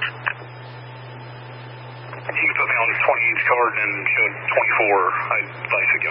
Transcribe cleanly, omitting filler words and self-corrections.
You can put me on this 20-inch card and show 24. I advise to go